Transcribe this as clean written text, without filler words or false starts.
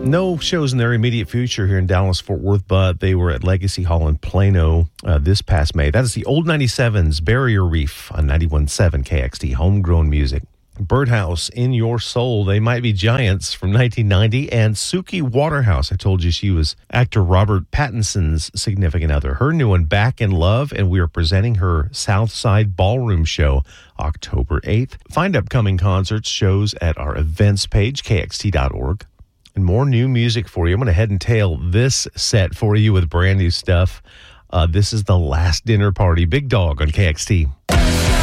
No shows in their immediate future here in Dallas-Fort Worth, but they were at Legacy Hall in Plano this past May. That is the Old 97's Barrier Reef on 91.7 KXT, homegrown music. Birdhouse, In Your Soul, They Might Be Giants from 1990, and Suki Waterhouse. I told you she was actor Robert Pattinson's significant other. Her new one, Back in Love, and we are presenting her Southside Ballroom show October 8th. Find upcoming concerts, shows at our events page, kxt.org. And more new music for you. I'm going to head and tail this set for you with brand new stuff. This is The Last Dinner Party. Big Dog on KXT.